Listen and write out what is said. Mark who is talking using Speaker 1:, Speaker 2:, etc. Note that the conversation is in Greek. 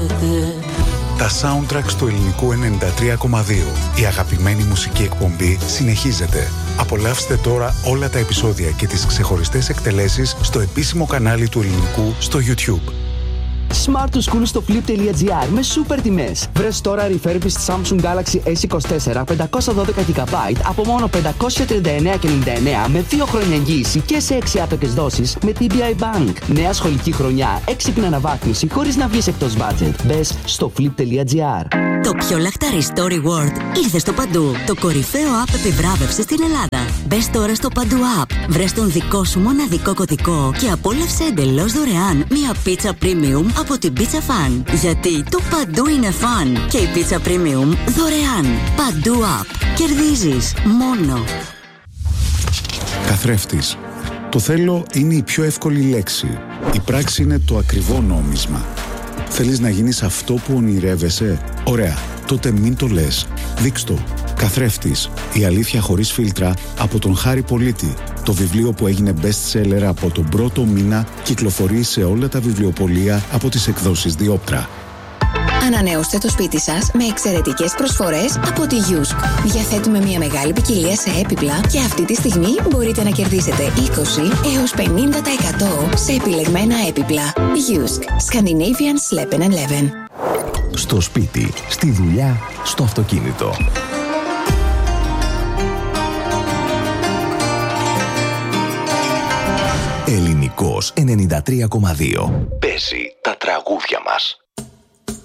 Speaker 1: Τα soundtracks του ελληνικού 93,2. Η αγαπημένη μουσική εκπομπή συνεχίζεται. Απολαύστε τώρα όλα τα επεισόδια και τις ξεχωριστές εκτελέσεις στο επίσημο κανάλι του ελληνικού στο YouTube.
Speaker 2: Smart to School στο flip.gr με σούπερ τιμές. Βρες τώρα refurbished Samsung Galaxy S24 512GB από μόνο 539,99 με 2 χρόνια εγγύηση και σε 6 άτοκες δόσεις με TBI Bank. Νέα σχολική χρονιά, έξυπνη αναβάθμιση χωρίς να βγεις εκτός budget. Μπες στο flip.gr.
Speaker 3: Το πιο λαχταριστό reward ήρθε στο Παντού. Το κορυφαίο app επιβράβευσης στην Ελλάδα. Μπες τώρα στο Παντού app. Βρες τον δικό σου μοναδικό κωδικό και απόλαυσε εντελώς δωρεάν μια πίτσα premium από την Pizza Fan. Γιατί το Παντού είναι fun και η πίτσα premium δωρεάν. Παντού app. Κερδίζεις μόνο.
Speaker 1: Καθρέφτης. Το θέλω είναι η πιο εύκολη λέξη. Η πράξη είναι το ακριβό νόμισμα. Θέλεις να γίνεις αυτό που ονειρεύεσαι? Ωραία, τότε μην το λες. Δείξ' το. Καθρέφτης. Η αλήθεια χωρίς φίλτρα από τον Χάρη Πολίτη. Το βιβλίο που έγινε best seller από τον πρώτο μήνα κυκλοφορεί σε όλα τα βιβλιοπωλεία από τις εκδόσεις Διόπτρα.
Speaker 4: Ανανεώστε το σπίτι σας με εξαιρετικές προσφορές από τη Yusk. Διαθέτουμε μια μεγάλη ποικιλία σε έπιπλα και αυτή τη στιγμή μπορείτε να κερδίσετε 20 έως 50% σε επιλεγμένα έπιπλα. Yusk. Scandinavian Slepen & Leven.
Speaker 5: Στο σπίτι, στη δουλειά, στο αυτοκίνητο. Ελληνικός 93,2. Παίζει τα τραγούδια μας.